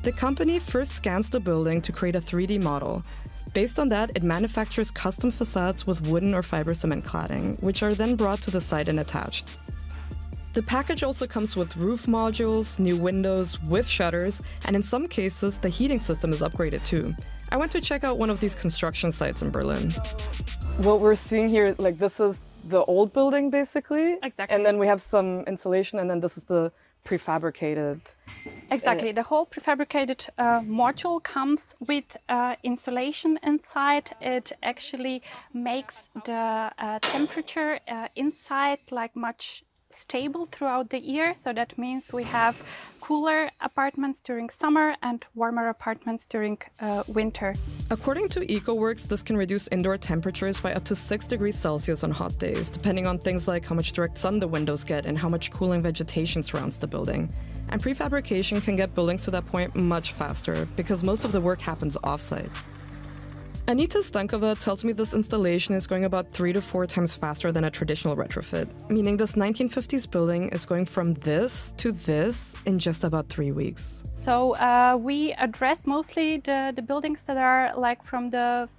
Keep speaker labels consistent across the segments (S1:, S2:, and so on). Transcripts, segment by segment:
S1: The company first scans the building to create a 3D model. Based on that, it manufactures custom facades with wooden or fiber cement cladding, which are then brought to the site and attached. The package also comes with roof modules, new windows with shutters, and in some cases, the heating system is upgraded too. I went to check out one of these construction sites in Berlin. What we're seeing here, like this is the old building basically.
S2: Exactly.
S1: And then we have some insulation, and then this is the prefabricated.
S2: Exactly. The whole prefabricated module comes with insulation inside. It actually makes the temperature inside like much stable throughout the year. So that means we have cooler apartments during summer and warmer apartments during winter.
S1: According to EcoWorks, this can reduce indoor temperatures by up to 6 degrees Celsius on hot days, depending on things like how much direct sun the windows get and how much cooling vegetation surrounds the building. And prefabrication can get buildings to that point much faster, because most of the work happens off-site. Anita Stankova tells me this installation is going about 3 to 4 times faster than a traditional retrofit, meaning this 1950s building is going from this to this in just about 3 weeks.
S2: So we address mostly the buildings that are like from the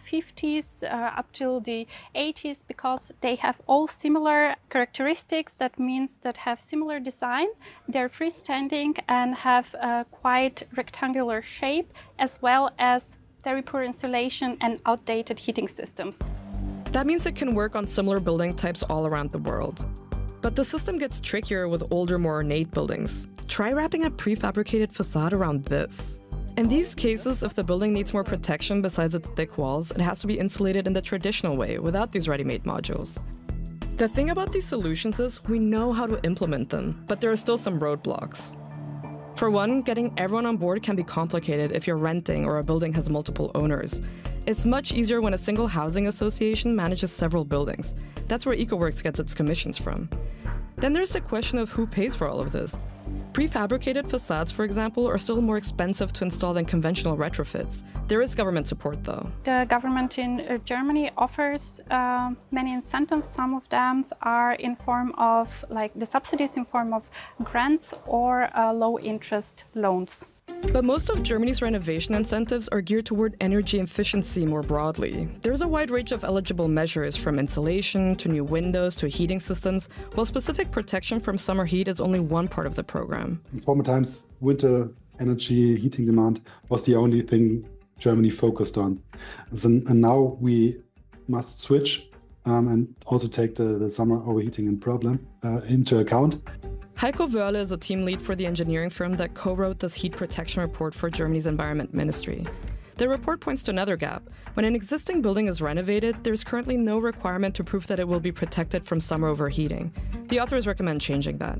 S2: 50s up till the 80s, because they have all similar characteristics. That means that have similar design. They're freestanding and have a quite rectangular shape, as well as very poor insulation and outdated heating systems.
S1: That means it can work on similar building types all around the world. But the system gets trickier with older, more ornate buildings. Try wrapping a prefabricated facade around this. In these cases, if the building needs more protection besides its thick walls, it has to be insulated in the traditional way, without these ready-made modules. The thing about these solutions is we know how to implement them, but there are still some roadblocks. For one, getting everyone on board can be complicated if you're renting or a building has multiple owners. It's much easier when a single housing association manages several buildings. That's where EcoWorks gets its commissions from. Then there's the question of who pays for all of this. Prefabricated facades, for example, are still more expensive to install than conventional retrofits. There is government support, though.
S2: The government in Germany offers many incentives. Some of them are in form of, like the subsidies in form of grants or low-interest loans.
S1: But most of Germany's renovation incentives are geared toward energy efficiency more broadly. There's a wide range of eligible measures, from insulation to new windows to heating systems, while specific protection from summer heat is only one part of the program.
S3: In former times, winter energy heating demand was the only thing Germany focused on. And now we must switch and also take the summer overheating and problem into account.
S1: Heiko Wörle is a team lead for the engineering firm that co-wrote this heat protection report for Germany's Environment Ministry. The report points to another gap. When an existing building is renovated, there's currently no requirement to prove that it will be protected from summer overheating. The authors recommend changing that.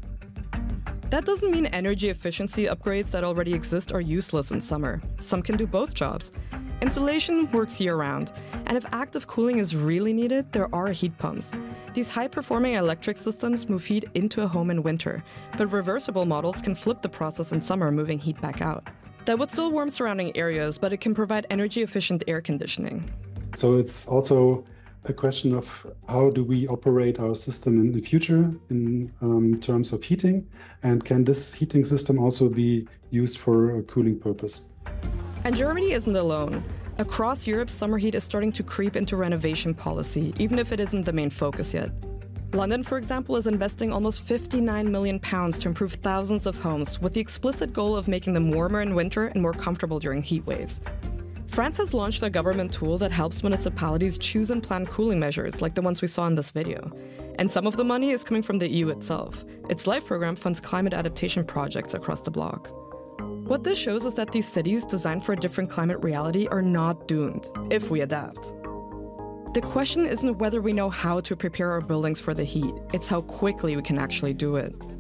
S1: That doesn't mean energy efficiency upgrades that already exist are useless in summer. Some can do both jobs. Insulation works year-round, and if active cooling is really needed, there are heat pumps. These high-performing electric systems move heat into a home in winter, but reversible models can flip the process in summer, moving heat back out. That would still warm surrounding areas, but it can provide energy-efficient air conditioning.
S3: So it's also a question of how do we operate our system in the future in terms of heating, and can this heating system also be used for a cooling purpose?
S1: And Germany isn't alone. Across Europe, summer heat is starting to creep into renovation policy, even if it isn't the main focus yet. London, for example, is investing almost £59 million to improve thousands of homes, with the explicit goal of making them warmer in winter and more comfortable during heat waves. France has launched a government tool that helps municipalities choose and plan cooling measures, like the ones we saw in this video. And some of the money is coming from the EU itself. Its LIFE program funds climate adaptation projects across the bloc. What this shows is that these cities designed for a different climate reality are not doomed, if we adapt. The question isn't whether we know how to prepare our buildings for the heat, it's how quickly we can actually do it.